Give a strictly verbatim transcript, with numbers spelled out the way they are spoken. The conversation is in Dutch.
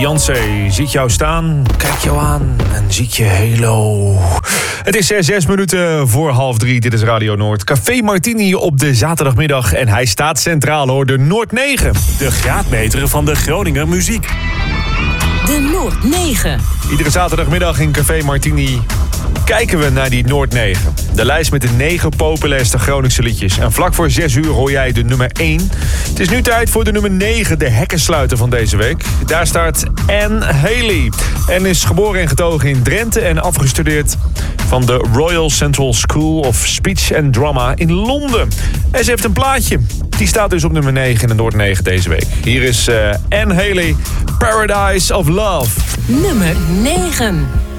Beyoncé ziet jou staan, kijk jou aan en ziet je halo. Het is zes minuten voor half drie. Dit is Radio Noord. Café Martini op de zaterdagmiddag. En hij staat centraal hoor, de Noord negen. De graadmeter van de Groninger muziek. De Noord negen. Iedere zaterdagmiddag in Café Martini kijken we naar die Noord negen. De lijst met de negen populairste Groningse liedjes. En vlak voor zes uur hoor jij de nummer één. Het is nu tijd voor de nummer negen, de hekkensluiter van deze week. Daar staat Anne Haley. Anne is geboren en getogen in Drenthe en afgestudeerd van de Royal Central School of Speech and Drama in Londen. En ze heeft een plaatje. Die staat dus op nummer negen in de Noord negen deze week. Hier is uh, Anne Haley, Paradise of Love. Nummer negen.